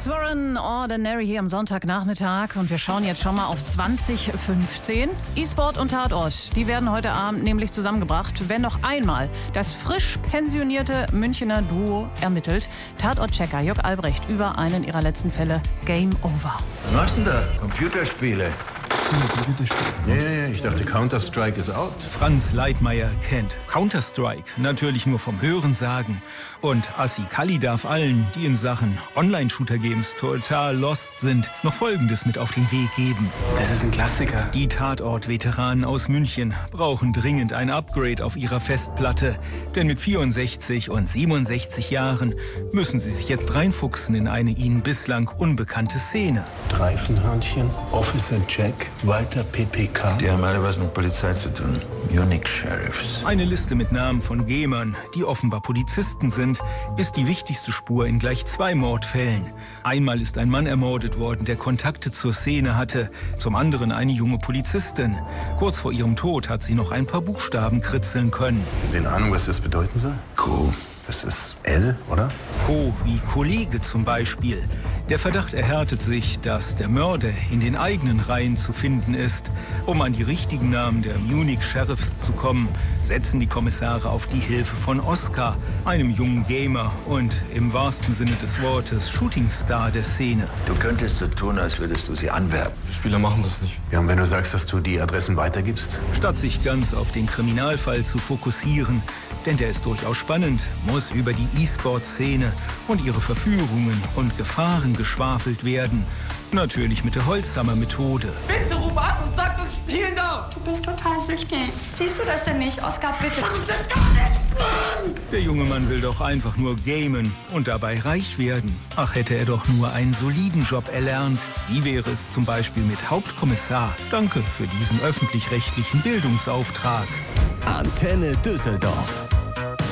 Warren, Ordinary hier am Sonntagnachmittag und wir schauen jetzt schon mal auf 2015. E-Sport und Tatort, die werden heute Abend nämlich zusammengebracht, wenn noch einmal das frisch pensionierte Münchner Duo ermittelt. Tatort-Checker Jörg Albrecht über einen ihrer letzten Fälle. Game Over. Was machst du denn da? Computerspiele? Nee, ich dachte Counter-Strike ist out. Franz Leitmayr kennt Counter-Strike natürlich nur vom Hörensagen. Und Assi Kalli darf allen, die in Sachen Online-Shooter-Games total lost sind, noch Folgendes mit auf den Weg geben. Das ist ein Klassiker. Die Tatort-Veteranen aus München brauchen dringend ein Upgrade auf ihrer Festplatte. Denn mit 64 und 67 Jahren müssen sie sich jetzt reinfuchsen in eine ihnen bislang unbekannte Szene. Streifenhörnchen, Officer Jack, Walter PPK. Die haben alle was mit Polizei zu tun. Munich Sheriffs. Eine Liste mit Namen von Gamern, die offenbar Polizisten sind, ist die wichtigste Spur in gleich 2 Mordfällen. Einmal ist ein Mann ermordet worden, der Kontakte zur Szene hatte, zum anderen eine junge Polizistin. Kurz vor ihrem Tod hat sie noch ein paar Buchstaben kritzeln können. Haben Sie eine Ahnung, was das bedeuten soll? Cool. Das ist L, oder? Co wie Kollege zum Beispiel. Der Verdacht erhärtet sich, dass der Mörder in den eigenen Reihen zu finden ist. Um an die richtigen Namen der Munich Sheriffs zu kommen, setzen die Kommissare auf die Hilfe von Oskar, einem jungen Gamer und im wahrsten Sinne des Wortes Shootingstar der Szene. Du könntest so tun, als würdest du sie anwerben. Die Spieler machen das nicht. Ja, und wenn du sagst, dass du die Adressen weitergibst? Statt sich ganz auf den Kriminalfall zu fokussieren, denn der ist durchaus spannend, muss über die E-Sport-Szene und ihre Verführungen und Gefahren geschwafelt werden. Natürlich mit der Holzhammer-Methode. Bitte ruf an und sag, dass ich spielen darf! Du bist total süchtig. Siehst du das denn nicht? Oskar, bitte. Das gar nicht, Mann! Der junge Mann will doch einfach nur gamen und dabei reich werden. Ach, hätte er doch nur einen soliden Job erlernt. Wie wäre es zum Beispiel mit Hauptkommissar? Danke für diesen öffentlich-rechtlichen Bildungsauftrag. Antenne Düsseldorf.